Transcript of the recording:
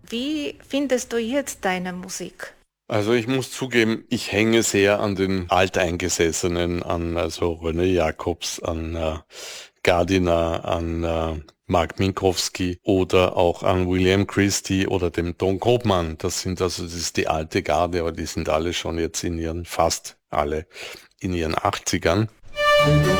Wie findest du jetzt deine Musik? Also ich muss zugeben, ich hänge sehr an den Alteingesessenen, an also René Jacobs, an Gardiner, an Mark Minkowski oder auch an William Christie oder dem Don Grobman. Das ist die alte Garde, aber die sind alle schon jetzt fast alle in ihren Achtzigern.